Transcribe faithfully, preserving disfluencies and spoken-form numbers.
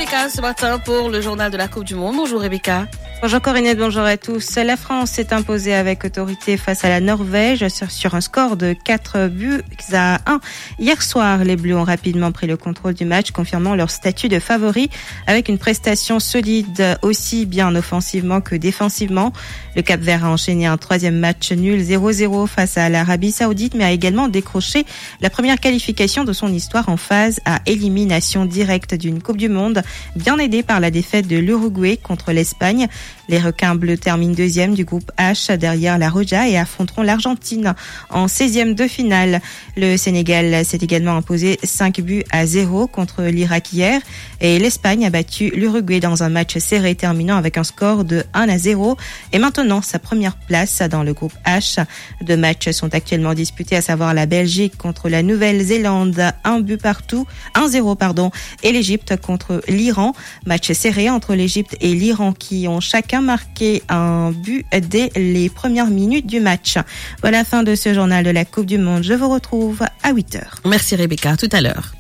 Rebecca ce matin pour le journal de la Coupe du Monde. Bonjour Rebecca. Bonjour Corinne, bonjour à tous. La France s'est imposée avec autorité face à la Norvège sur un score de quatre buts à un. Hier soir, les Bleus ont rapidement pris le contrôle du match, confirmant leur statut de favori avec une prestation solide aussi bien offensivement que défensivement. Le Cap-Vert a enchaîné un troisième match nul zéro zéro face à l'Arabie Saoudite, mais a également décroché la première qualification de son histoire en phase à élimination directe d'une Coupe du Monde, bien aidé par la défaite de l'Uruguay contre l'Espagne. Les requins bleus terminent deuxième du groupe H derrière la Roja et affronteront l'Argentine en seizième de finale. Le Sénégal s'est également imposé cinq buts à zéro contre l'Irak hier et l'Espagne a battu l'Uruguay dans un match serré terminant avec un score de un à zéro et maintenant sa première place dans le groupe H. Deux matchs sont actuellement disputés, à savoir la Belgique contre la Nouvelle-Zélande, un but partout, un zéro pardon, et l'Égypte contre l'Iran. Match serré entre l'Égypte et l'Iran qui ont chacun marqué un but dès les premières minutes du match. Voilà la fin de ce journal de la Coupe du Monde. Je vous retrouve à huit heures. Merci Rebecca, à tout à l'heure.